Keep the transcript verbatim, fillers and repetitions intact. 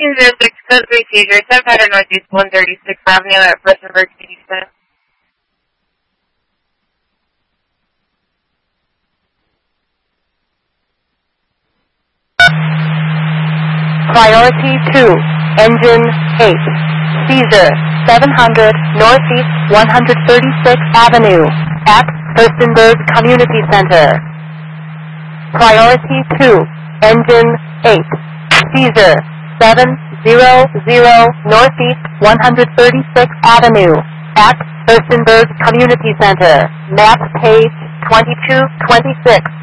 two zero six, code three seizure, ten Pattern Northeast one thirty-sixth Avenue at Fressenberg City Center. Priority two, engine eight, seizure, seven hundred Northeast one thirty-sixth Avenue, at Furstenberg Community Center. Priority two, engine eight, seizure, seven hundred Northeast one thirty-sixth Avenue, at Furstenberg Community Center, map page twenty-two twenty-six.